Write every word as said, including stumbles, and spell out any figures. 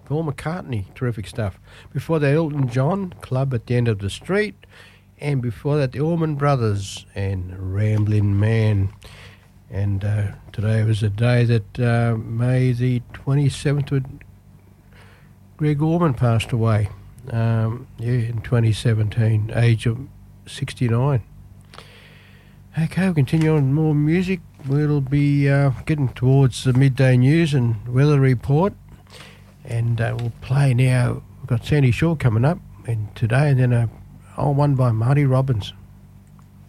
Paul McCartney, terrific stuff. Before that, Elton John, Club at the End of the Street. And before that, the Allman Brothers and Ramblin' Man. And uh, today was a day that uh, May the twenty-seventh, Greg Allman passed away. Um, yeah, in twenty seventeen, age of sixty-nine. Okay, we'll continue on with more music. We'll be uh, getting towards the midday news and weather report. And uh, we'll play now. We've got Sandy Shaw coming up and today, and then a old one by Marty Robbins.